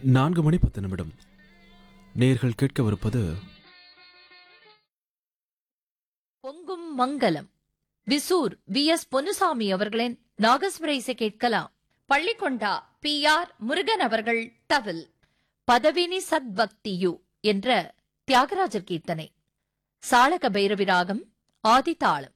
4:10 நேயர்கள் கேட்கவிருப்பது பொங்கும் மங்கலம். விசூர் வி.எஸ். பொன்னுசாமி அவர்களின் நாகஸ்வர இசை கேட்கலாம். பள்ளிக்கொண்டா பி.ஆர். முருகன் அவர்கள் தவில். பதவினி சத்பக்தியு என்ற தியாகராஜர் கீர்த்தனை. சாளக பைரவி ராகம் ஆதிதாளம்.